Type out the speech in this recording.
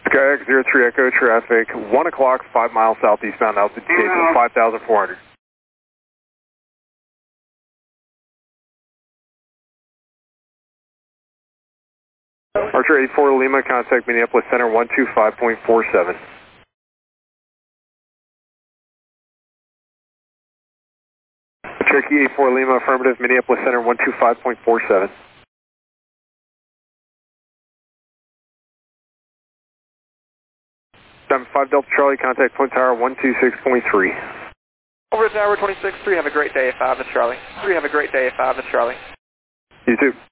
Skyx 03 Echo traffic, 1 o'clock, 5 miles southeastbound, altitude of 5,400. Archer 84 Lima, contact Minneapolis Center 125.47. Cherokee 84 Lima, affirmative, Minneapolis Center 125.47. Diamond 5 Delta Charlie, contact Twin Tower 126.3. Over to Tower 26, 3, have a great day at 5, Miss Charlie. 3, have a great day at 5, Miss Charlie. You too.